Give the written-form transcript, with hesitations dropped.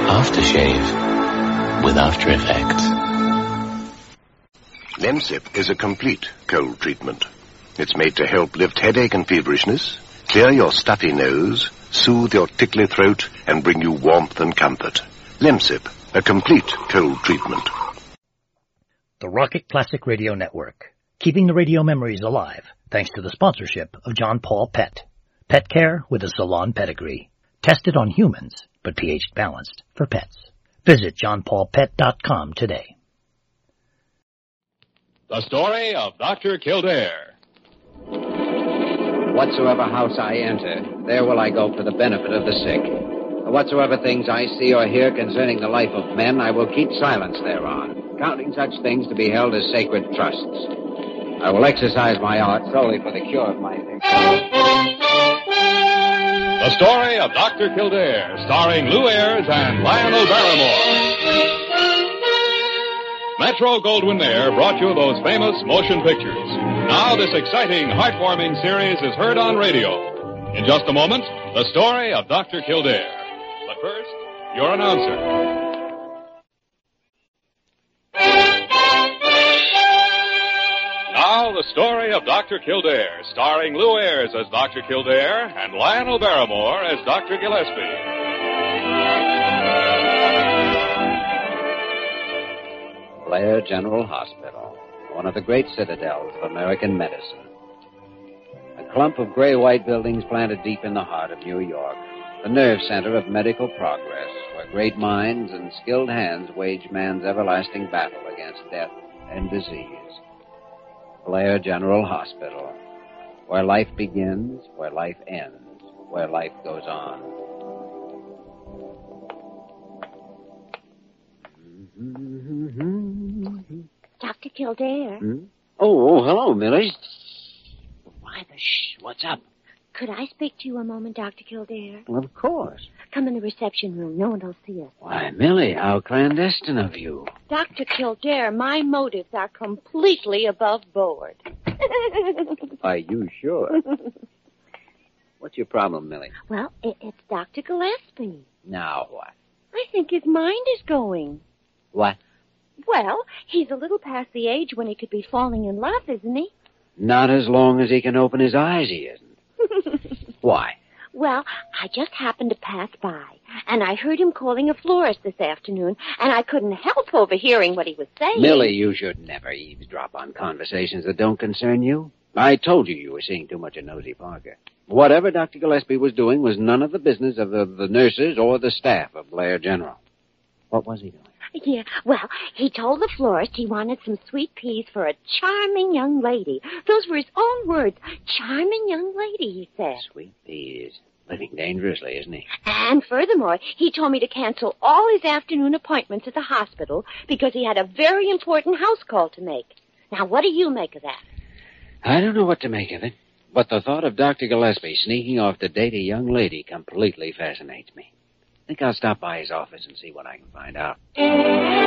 Aftershave with After Effects. Lemsip is a complete cold treatment. It's made to help lift headache and feverishness, clear your stuffy nose, soothe your tickly throat, and bring you warmth and comfort. Lemsip, a complete cold treatment. The Rocket Classic Radio Network, keeping the radio memories alive thanks to the sponsorship of John Paul Pet. Pet care with a salon pedigree. Tested on humans, but pH balanced for pets. Visit johnpaulpet.com today. The story of Dr. Kildare. Whatsoever house I enter, there will I go for the benefit of the sick. Whatsoever things I see or hear concerning the life of men, I will keep silence thereon, counting such things to be held as sacred trusts. I will exercise my art solely for the cure of my victims. The story of Dr. Kildare, starring Lou Ayres and Lionel Barrymore. Metro-Goldwyn-Mayer brought you those famous motion pictures. Now this exciting, heartwarming series is heard on radio. In just a moment, the story of Dr. Kildare. But first, your announcer. Now, the story of Dr. Kildare, starring Lou Ayres as Dr. Kildare and Lionel Barrymore as Dr. Gillespie. Blair General Hospital, one of the great citadels of American medicine. A clump of gray-white buildings planted deep in the heart of New York, the nerve center of medical progress, where great minds and skilled hands wage man's everlasting battle against death and disease. Blair General Hospital, where life begins, where life ends, where life goes on. Dr. Kildare. Oh, hello, Millie. Why the what's up? Could I speak to you a moment, Dr. Kildare? Well, of course. Come in the reception room. No one will see us. Why, Millie, how clandestine of you. Dr. Kildare, my motives are completely above board. Are you sure? What's your problem, Millie? Well, it's Dr. Gillespie. Now what? I think his mind is going. What? Well, he's a little past the age when he could be falling in love, isn't he? Not as long as he can open his eyes, he isn't. Why? Well, I just happened to pass by, and I heard him calling a florist this afternoon, and I couldn't help overhearing what he was saying. Millie, you should never eavesdrop on conversations that don't concern you. I told you were seeing too much of Nosy Parker. Whatever Dr. Gillespie was doing was none of the business of the nurses or the staff of Blair General. What was he doing? Yeah, well, he told the florist he wanted some sweet peas for a charming young lady. Those were his own words. Charming young lady, he said. Sweet peas. Living dangerously, isn't he? And furthermore, he told me to cancel all his afternoon appointments at the hospital because he had a very important house call to make. Now, what do you make of that? I don't know what to make of it, but the thought of Dr. Gillespie sneaking off to date a young lady completely fascinates me. I think I'll stop by his office and see what I can find out.